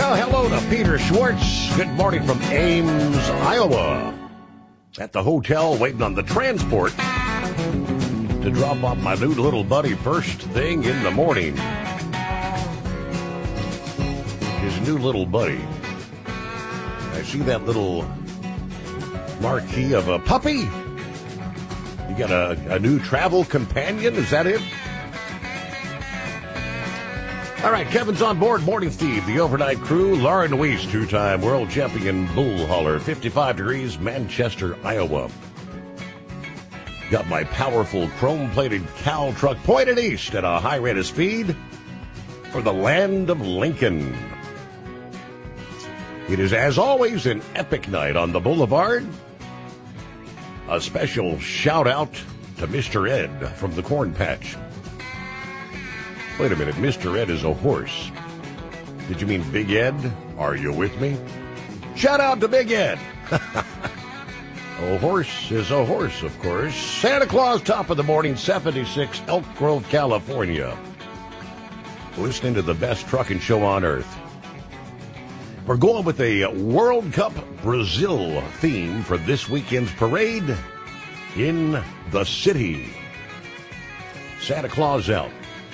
Well, hello to Peter Schwartz. Good morning from Ames, Iowa. At the hotel waiting on the transport to drop off my new little buddy first thing in the morning. His new little buddy. I see that little marquee of a puppy. You got a new travel companion, is that it? All right, Kevin's on board. Morning, Steve. The overnight crew. Lauren Weiss, two-time world champion bull hauler. 55 degrees, Manchester, Iowa. Got my powerful chrome-plated cow truck pointed east at a high rate of speed for the land of Lincoln. It is, as always, an epic night on the boulevard. A special shout-out to Mr. Ed from the Corn Patch. Wait a minute, Mr. Ed is a horse. Did you mean Big Ed? Are you with me? Shout out to Big Ed. A horse is a horse, of course. Santa Claus, top of the morning, 76, Elk Grove, California. Listening to the best trucking show on earth. We're going with a World Cup Brazil theme for this weekend's parade in the city. Santa Claus out.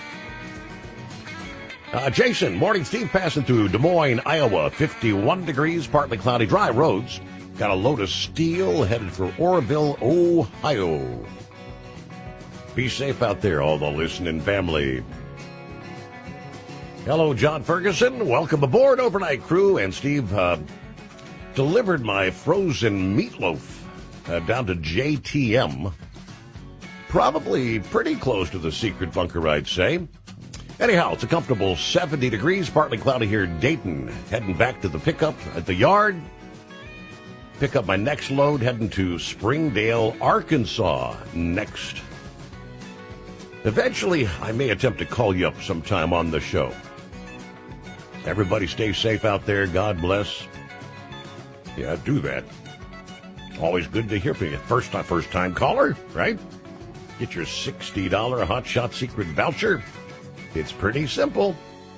Jason, morning, Steve, passing through Des Moines, Iowa, 51 degrees, partly cloudy, dry roads. Got a load of steel headed for Oroville, Ohio. Be safe out there, all the listening family. Hello, John Ferguson. Welcome aboard, overnight crew. And Steve delivered my frozen meatloaf down to JTM. Probably pretty close to the secret bunker, I'd say. Anyhow, it's a comfortable 70 degrees, partly cloudy here in Dayton. Heading back to the pickup at the yard. Pick up my next load, heading to Springdale, Arkansas next. Eventually, I may attempt to call you up sometime on the show. Everybody stay safe out there. God bless. Yeah, do that. Always good to hear from you. First time caller, right? Get your $60 Hot Shot Secret voucher. It's pretty simple.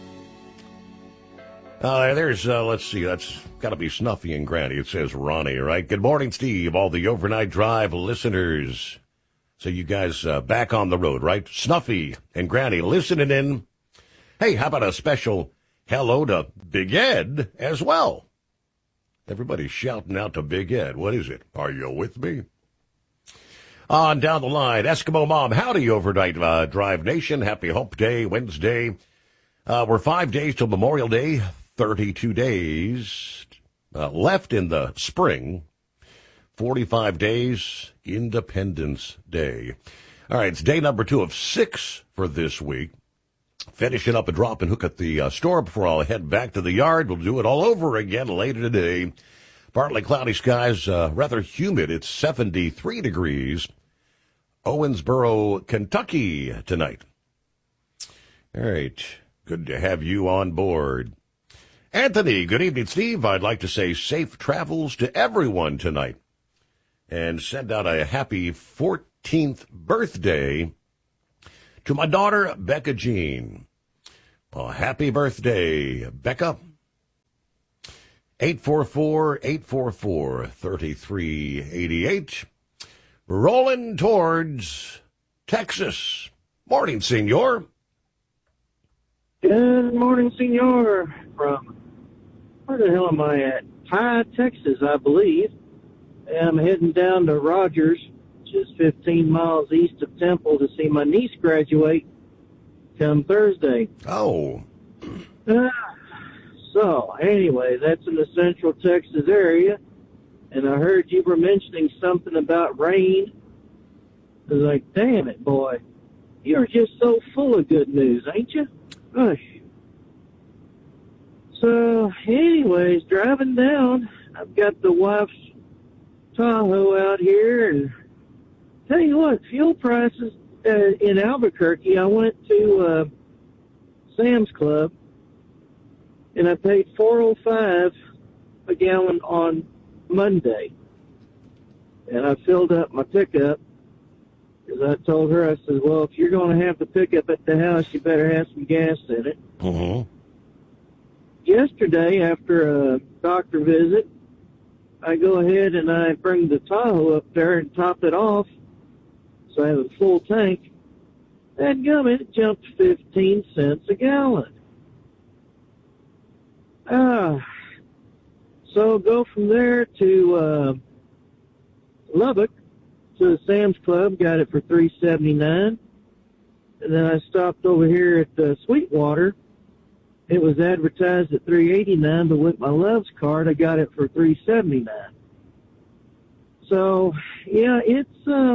Let's see, that's got to be Snuffy and Granny. It says Ronnie, right? Good morning, Steve, all the Overnight Drive listeners. So you guys back on the road, right? Snuffy and Granny listening in. Hey, how about a special hello to Big Ed as well? Everybody's shouting out to Big Ed. What is it? Are you with me? On down the line, Eskimo Mom, howdy, Overnight Drive Nation. Happy Hump Day, Wednesday. We're 5 days till Memorial Day, 32 days left in the spring, 45 days, Independence Day. All right, it's day number 2 of 6 for this week. Finishing up a drop and hook at the store before I'll head back to the yard. We'll do it all over again later today. Partly cloudy skies, rather humid. It's 73 degrees. Owensboro, Kentucky tonight. All right. Good to have you on board. Anthony, good evening, Steve. I'd like to say safe travels to everyone tonight and send out a happy 14th birthday to my daughter, Becca Jean. Well, happy birthday, Becca. 844-844-3388. Rolling towards Texas. Morning, senor. Good morning, senor. From, where the hell am I at? High, Texas, I believe. I'm heading down to Rogers, which is 15 miles east of Temple, to see my niece graduate come Thursday. Oh. So, anyway, that's in the central Texas area. And I heard you were mentioning something about rain. I was like, damn it, boy. You're just so full of good news, ain't you? Gosh. So, anyways, driving down, I've got the wife's Tahoe out here. And tell you what, fuel prices in Albuquerque, I went to Sam's Club, and I paid $4.05 a gallon on Monday, and I filled up my pickup because I told her, I said, well, if you're going to have the pickup at the house, you better have some gas in it. Mm-hmm. yesterday, after a doctor visit, I go ahead and I bring the Tahoe up there and top it off, so I have a full tank. That gummit, it jumped 15 cents a gallon. So go from there to Lubbock, to the Sam's Club, got it for $3.79. And then I stopped over here at Sweetwater. It was advertised at $3.89, but with my Love's card, I got it for $3.79. So, yeah, it's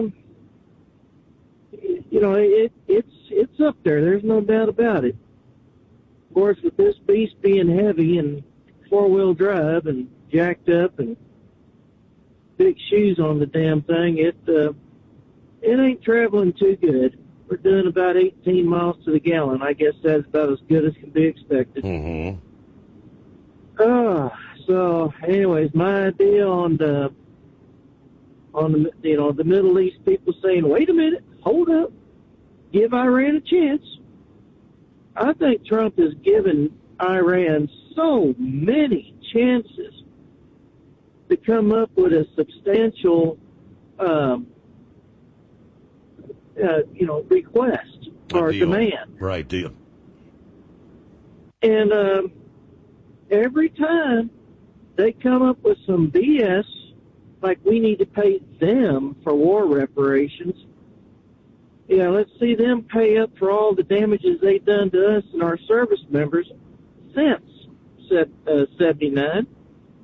it's up there. There's no doubt about it. Of course, with this beast being heavy and four-wheel drive and jacked up and big shoes on the damn thing, it ain't traveling too good. We're doing about 18 miles to the gallon. I guess that's about as good as can be expected. Mm-hmm. So, anyways, my idea on the Middle East, people saying, wait a minute, hold up, give Iran a chance. I think Trump has given Iran so many chances to come up with a substantial request or demand. Right, deal. And every time they come up with some BS, like we need to pay them for war reparations, let's see them pay up for all the damages they've done to us and our service members since 79.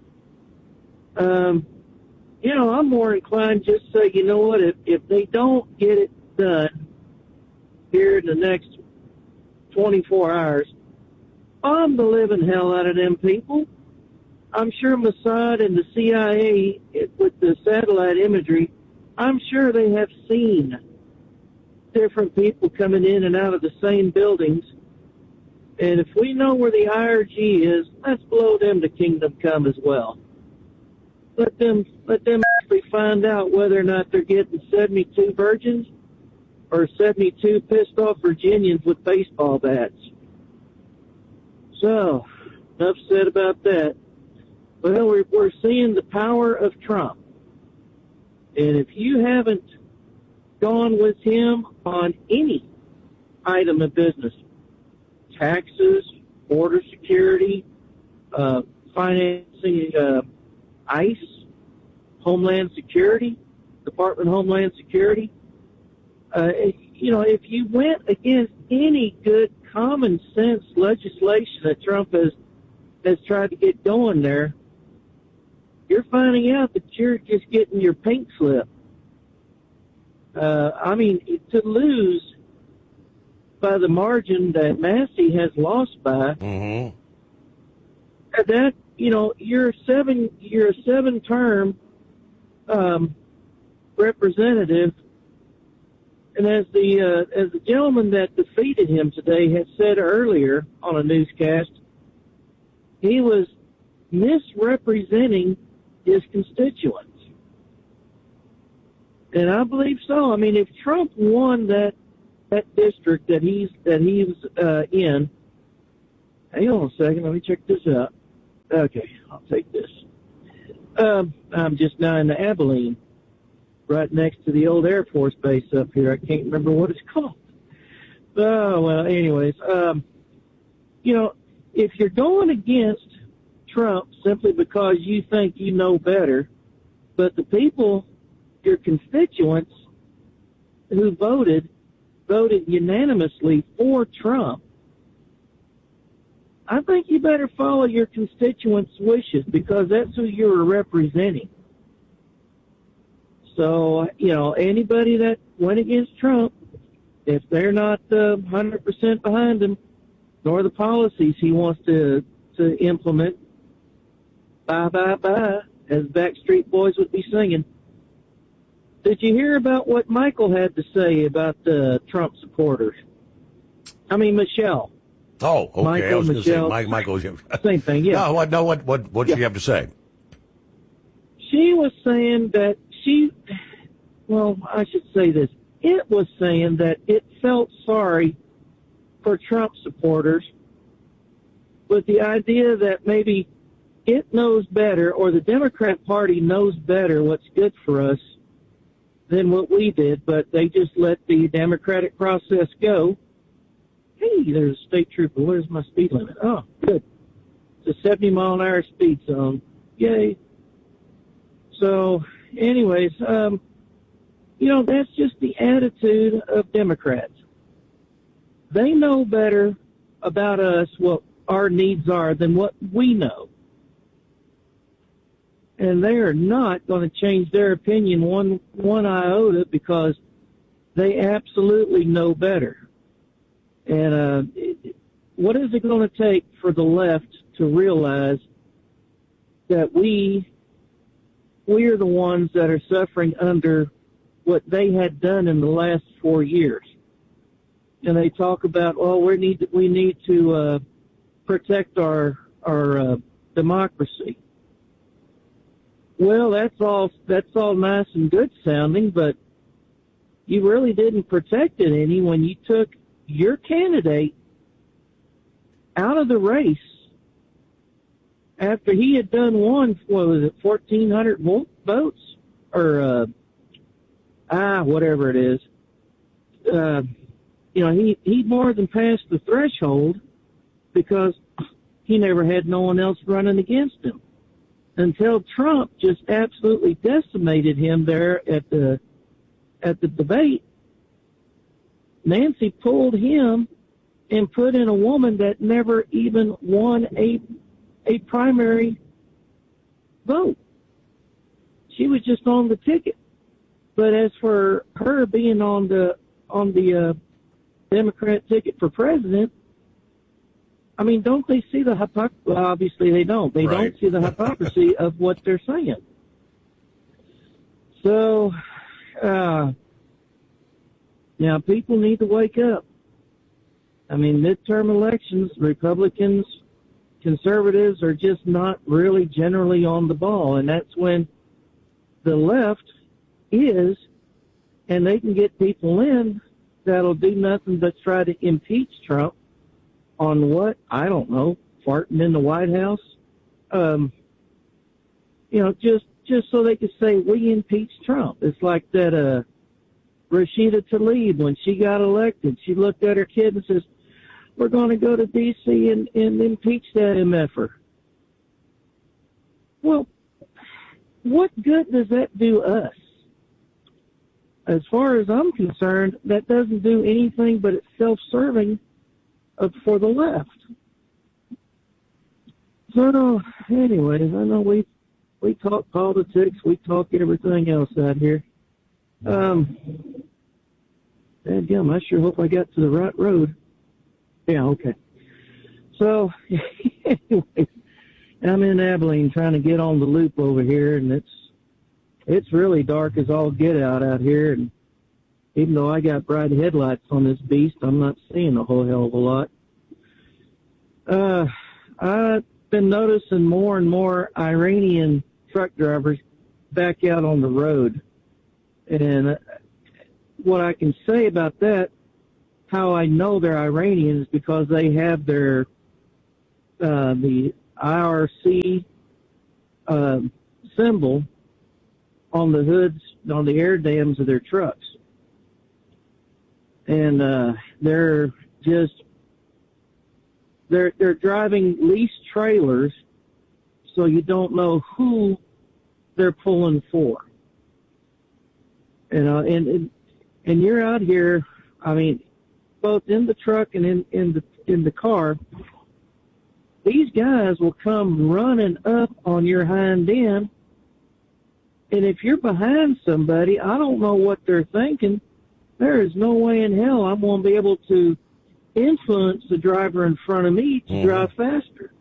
I'm more inclined to just say, you know what, if they don't get it done here in the next 24 hours, bomb the living hell out of them people. I'm sure Mossad and the CIA, with the satellite imagery, I'm sure they have seen different people coming in and out of the same buildings. And if we know where the IRG is, let's blow them to kingdom come as well. Let them actually find out whether or not they're getting 72 virgins or 72 pissed off Virginians with baseball bats. So, enough said about that. Well, we're seeing the power of Trump. And if you haven't gone with him on any item of business, taxes, border security, financing ICE, Homeland Security, Department of Homeland Security, if you went against any good common sense legislation that Trump has tried to get going there, you're finding out that you're just getting your pink slip. To lose by the margin that Massey has lost by, mm-hmm. that, you're a seven-term representative, and as the gentleman that defeated him today had said earlier on a newscast, he was misrepresenting his constituents. And I believe so. I mean, if Trump won that district that he was in, hang on a second, let me check this out. Okay, I'll take this. I'm just now in the Abilene, right next to the old Air Force base up here. I can't remember what it's called. Oh, well, anyways, if you're going against Trump simply because you think you know better, but the people, your constituents who voted unanimously for Trump, I think you better follow your constituents' wishes because that's who you're representing. So, anybody that went against Trump, if they're not 100% behind him, nor the policies he wants to implement, bye, bye, bye, as Backstreet Boys would be singing. Did you hear about what Michael had to say about the Trump supporters? I mean, Michelle. Oh, okay. Michael, I was going to say Michael. Same thing, yeah. What did she have to say? She was saying that I should say this. It was saying that it felt sorry for Trump supporters But the idea that maybe it knows better, or the Democrat Party knows better what's good for us than what we did, but they just let the democratic process go. Hey, there's a state trooper. Where's my speed limit? Oh, good. It's a 70-mile-an-hour speed zone. Yay. So, anyways, that's just the attitude of Democrats. They know better about us, what our needs are, than what we know. And they are not going to change their opinion one iota, because they absolutely know better. And what is it going to take for the left to realize that we are the ones that are suffering under what they had done in the last 4 years? And they talk about, we need to protect our democracy. Well, that's all nice and good sounding, but you really didn't protect it any when you took your candidate out of the race after he had done 1,400 votes, or whatever it is. He more than passed the threshold because he never had no one else running against him, until Trump just absolutely decimated him there at the debate. Nancy pulled him and put in a woman that never even won a primary vote. She was just on the ticket. But as for her being on the Democrat ticket for president, I mean, don't they see the hypocrisy? Well, obviously they don't. They Right. don't see the hypocrisy of what they're saying. So, now people need to wake up. I mean, midterm elections, Republicans, conservatives are just not really generally on the ball, and that's when the left is, and they can get people in that'll do nothing but try to impeach Trump on what? I don't know, farting in the White House. Just so they could say, we impeached Trump. It's like that Rashida Tlaib, when she got elected, she looked at her kid and says, we're going to go to D.C. and impeach that MFer. Well, what good does that do us? As far as I'm concerned, that doesn't do anything but it's self-serving for the left. So, anyways, I know we talk politics, we talk everything else out here. Dadgum, I sure hope I got to the right road. Yeah, okay. So, anyways, I'm in Abilene trying to get on the loop over here, and it's really dark as all get out here, and even though I got bright headlights on this beast, I'm not seeing a whole hell of a lot. I've been noticing more and more Iranian truck drivers back out on the road. And what I can say about that, how I know they're Iranians, because they have their the IRC symbol on the hoods, on the air dams of their trucks. And they're driving leased trailers, so you don't know who they're pulling for. And you're out here, I mean, both in the truck and in the car, these guys will come running up on your hind end, and if you're behind somebody, I don't know what they're thinking. There is no way in hell I'm going to be able to influence the driver in front of me to drive faster.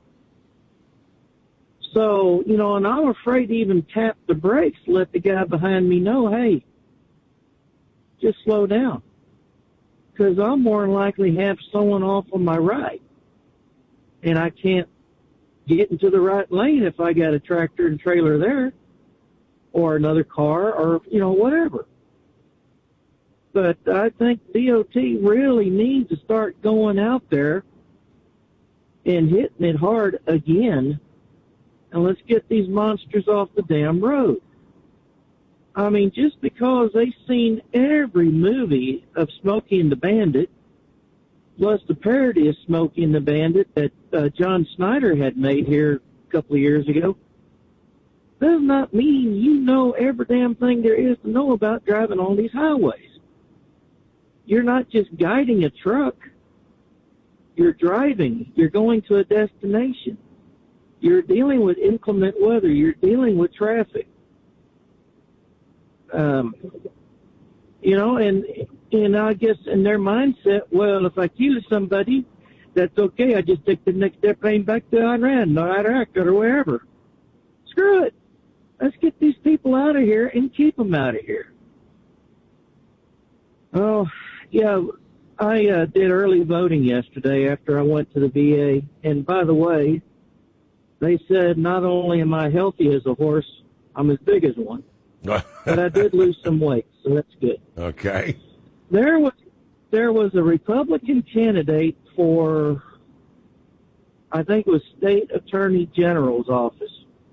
So, and I'm afraid to even tap the brakes, let the guy behind me know, hey, just slow down. Because I'll more than likely have someone off on my right, and I can't get into the right lane if I got a tractor and trailer there, or another car, or, whatever. But I think DOT really needs to start going out there and hitting it hard again, and let's get these monsters off the damn road. I mean, just because they've seen every movie of Smokey and the Bandit, plus the parody of Smokey and the Bandit that John Snyder had made here a couple of years ago, does not mean you know every damn thing there is to know about driving on these highways. You're not just guiding a truck. You're driving. You're going to a destination. You're dealing with inclement weather. You're dealing with traffic. You know, and I guess in their mindset, well, if I kill somebody, that's okay. I just take the next airplane back to Iran or Iraq or wherever. Screw it. Let's get these people out of here and keep them out of here. Oh, yeah, I did early voting yesterday after I went to the VA. And by the way, they said not only am I healthy as a horse, I'm as big as one. But I did lose some weight, so that's good. Okay. There was a Republican candidate for, I think it was State Attorney General's office.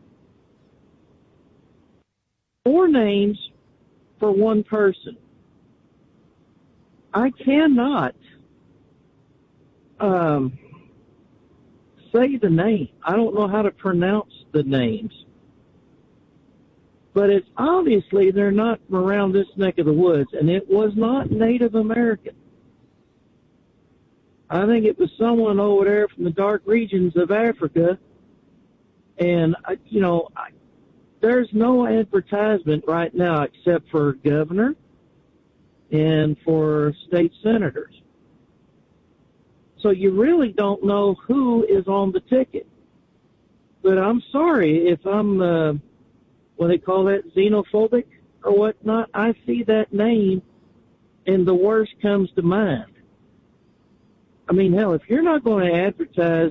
4 names for one person. I cannot say the name. I don't know how to pronounce the names. But it's obviously they're not from around this neck of the woods, and it was not Native American. I think it was someone over there from the dark regions of Africa, and, there's no advertisement right now except for governor and for state senators. So you really don't know who is on the ticket. But I'm sorry if I'm, what they call that, xenophobic or whatnot. I see that name and the worst comes to mind. I mean, hell, if you're not going to advertise,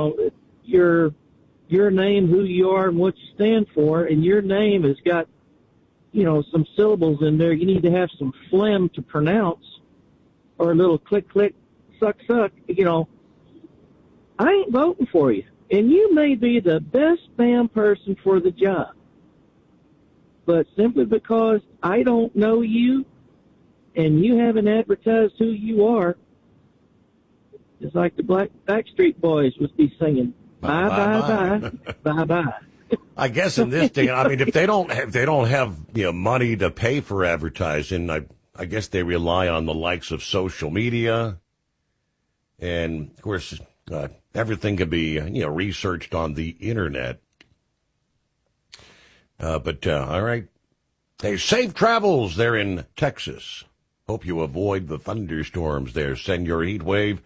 your name, who you are, and what you stand for, and your name has got, some syllables in there, you need to have some phlegm to pronounce, or a little click, click, suck, suck, I ain't voting for you. And you may be the best damn person for the job. But simply because I don't know you, and you haven't advertised who you are, it's like the Backstreet Boys would be singing, bye, bye, bye, bye, bye. I guess in this day, I mean, if they don't have money to pay for advertising, I guess they rely on the likes of social media, and of course, everything can be researched on the internet. But all right, hey, safe travels there in Texas. Hope you avoid the thunderstorms there. Send your heat wave.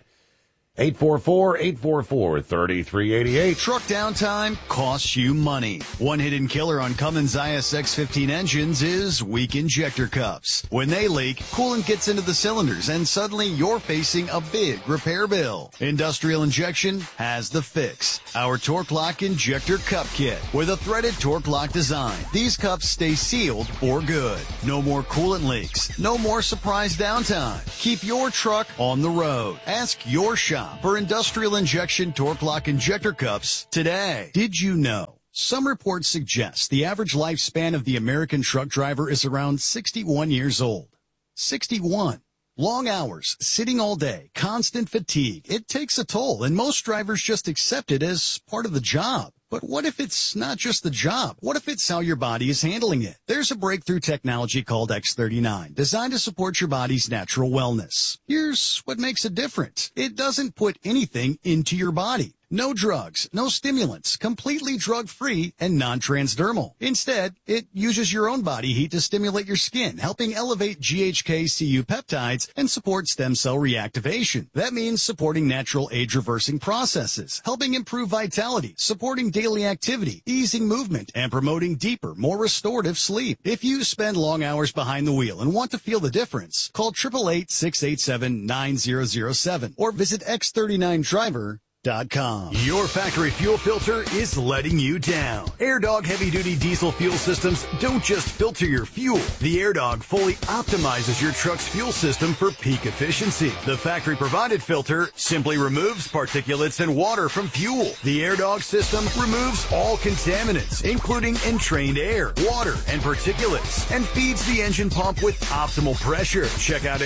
844-844-3388. Truck downtime costs you money. One hidden killer on Cummins ISX-15 engines is weak injector cups. When they leak, coolant gets into the cylinders and suddenly you're facing a big repair bill. Industrial Injection has the fix. Our Torque Lock Injector Cup Kit with a threaded Torque Lock design. These cups stay sealed for good. No more coolant leaks. No more surprise downtime. Keep your truck on the road. Ask your shop for Industrial Injection Torque Lock Injector Cups today. Did you know? Some reports suggest the average lifespan of the American truck driver is around 61 years old. 61. Long hours, sitting all day, constant fatigue. It takes a toll, and most drivers just accept it as part of the job. But what if it's not just the job? What if it's how your body is handling it? There's a breakthrough technology called X39, designed to support your body's natural wellness. Here's what makes it different. It doesn't put anything into your body. No drugs, no stimulants, completely drug-free and non-transdermal. Instead, it uses your own body heat to stimulate your skin, helping elevate GHK-Cu peptides and support stem cell reactivation. That means supporting natural age-reversing processes, helping improve vitality, supporting daily activity, easing movement, and promoting deeper, more restorative sleep. If you spend long hours behind the wheel and want to feel the difference, call 888-687-9007 or visit X39Driver.com. Your factory fuel filter is letting you down. AirDog heavy-duty diesel fuel systems don't just filter your fuel. The AirDog fully optimizes your truck's fuel system for peak efficiency. The factory-provided filter simply removes particulates and water from fuel. The AirDog system removes all contaminants, including entrained air, water, and particulates, and feeds the engine pump with optimal pressure. Check out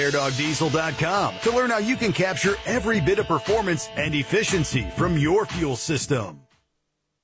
airdogdiesel.com to learn how you can capture every bit of performance and efficiency from your fuel system.